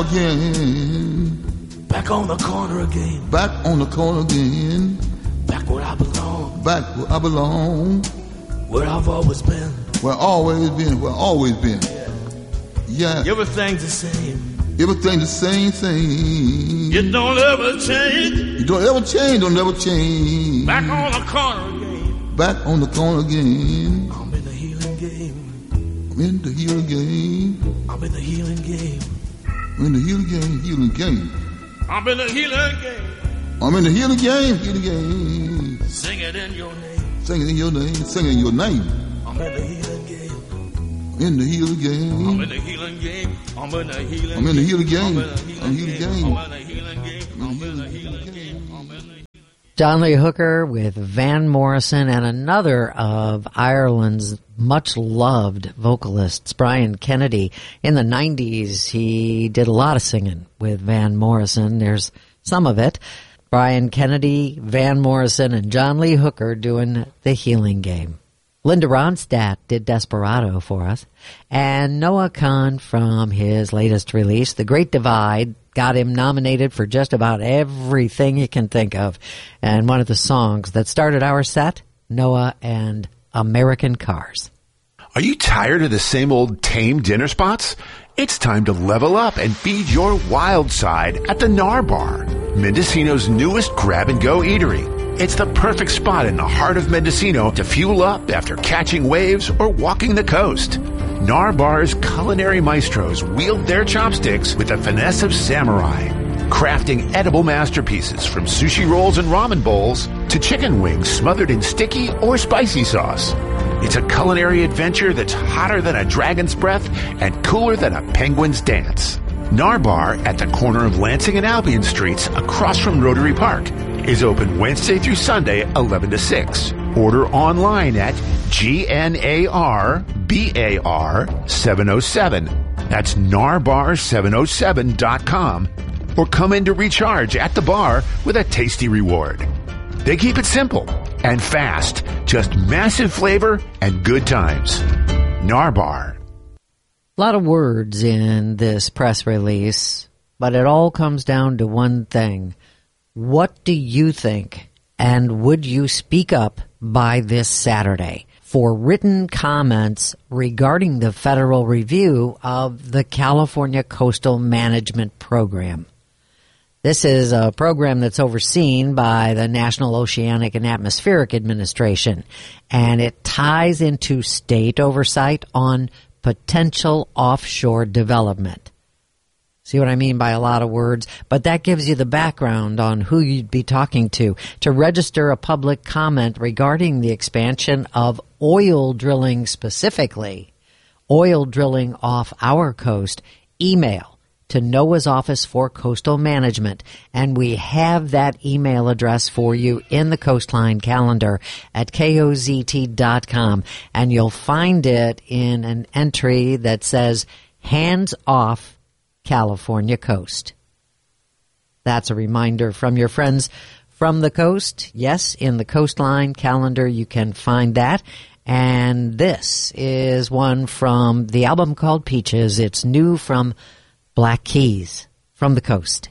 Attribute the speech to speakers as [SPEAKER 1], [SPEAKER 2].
[SPEAKER 1] again.
[SPEAKER 2] Back on the corner again.
[SPEAKER 1] Back on the corner again.
[SPEAKER 2] Back where I belong.
[SPEAKER 1] Back where I belong.
[SPEAKER 2] Where I've always been.
[SPEAKER 1] Where always been. Where always been. Yeah.
[SPEAKER 2] Everything's the same.
[SPEAKER 1] Everything's the same thing.
[SPEAKER 2] It don't ever change.
[SPEAKER 1] You don't ever change. Don't ever change.
[SPEAKER 2] Back on the corner again.
[SPEAKER 1] Back on the corner again.
[SPEAKER 2] I'm in the healing game.
[SPEAKER 1] I'm in the healing game.
[SPEAKER 2] I'm in the healing game.
[SPEAKER 1] I'm in the healing game. Healing game.
[SPEAKER 2] I'm in the healing game.
[SPEAKER 1] I'm in the healing game. Healing game.
[SPEAKER 2] Sing it in your name.
[SPEAKER 1] Sing it in your name. Sing it in your name.
[SPEAKER 2] I'm in the healing game.
[SPEAKER 1] In the healing game.
[SPEAKER 2] I'm in the healing game. I'm in the healing game.
[SPEAKER 1] I'm in the healing game.
[SPEAKER 2] I'm in the healing game. I'm in the healing game. I'm in the healing game.
[SPEAKER 3] John Lee Hooker with Van Morrison and another of Ireland's much-loved vocalists, Brian Kennedy. In the 90s, he did a lot of singing with Van Morrison. There's some of it. Brian Kennedy, Van Morrison, and John Lee Hooker doing The Healing Game. Linda Ronstadt did Desperado for us. And Noah Kahan from his latest release, The Great Divide, got him nominated for just about everything you can think of. And one of the songs that started our set, Noah and American Cars.
[SPEAKER 4] Are you tired of the same old tame dinner spots? It's time to level up and feed your wild side at the Nar Bar, Mendocino's newest grab-and-go eatery. It's the perfect spot in the heart of Mendocino to fuel up after catching waves or walking the coast. Nar Bar's culinary maestros wield their chopsticks with the finesse of samurai, crafting edible masterpieces from sushi rolls and ramen bowls to chicken wings smothered in sticky or spicy sauce. It's a culinary adventure that's hotter than a dragon's breath and cooler than a penguin's dance. Nar Bar at the corner of Lansing and Albion Streets across from Rotary Park is open Wednesday through Sunday, 11 to 6. Order online at GNARBAR707. That's narbar707.com. Or come in to recharge at the bar with a tasty reward. They keep it simple and fast, just massive flavor and good times. Nar Bar.
[SPEAKER 3] A lot of words in this press release, but it all comes down to one thing. What do you think, and would you speak up by this Saturday for written comments regarding the federal review of the California Coastal Management Program? This is a program that's overseen by the National Oceanic and Atmospheric Administration, and it ties into state oversight on potential offshore development. See what I mean by a lot of words? But that gives you the background on who you'd be talking to register a public comment regarding the expansion of oil drilling specifically, oil drilling off our coast. Email to NOAA's Office for Coastal Management, and we have that email address for you in the Coastline calendar at KOZT.com, and you'll find it in an entry that says, Hands Off California Coast. That's a reminder from your friends from the coast. Yes, in the Coastline calendar you can find that. And this is one from the album called Peaches. It's new from Black Keys from the coast.